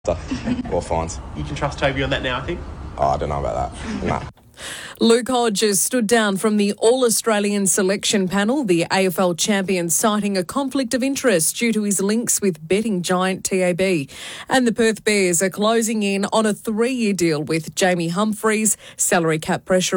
or fines. You can trust Toby on that now, I think. Oh, I don't know about that. Nah. Luke Hodge has stood down from the All-Australian selection panel, the AFL champion citing a conflict of interest due to his links with betting giant TAB. And the Perth Bears are closing in on a 3-year deal with Jamie Humphries. Salary cap pressure